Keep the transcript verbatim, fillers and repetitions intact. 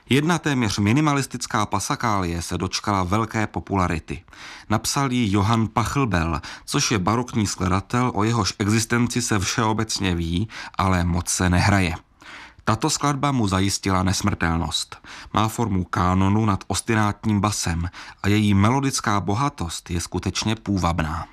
Jedna téměř minimalistická pasakálie se dočkala velké popularity. Napsal ji Johann Pachelbel, což je barokní skladatel, o jehož existenci se všeobecně ví, ale moc se nehraje. Tato skladba mu zajistila nesmrtelnost. Má formu kánonu nad ostinátním basem a její melodická bohatost je skutečně půvabná.